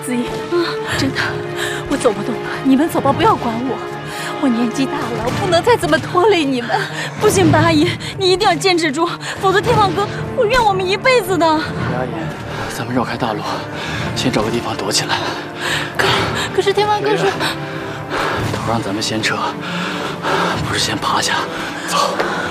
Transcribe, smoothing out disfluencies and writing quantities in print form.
子怡，真的，我走不动了，你们走吧，不要管我。我年纪大了，我不能再这么拖累你们。不行，白阿姨，你一定要坚持住，否则天放哥会怨我们一辈子的。 白阿姨，咱们绕开大路，先找个地方躲起来。 可是天放哥说， 头让咱们先撤，不是先趴下。走。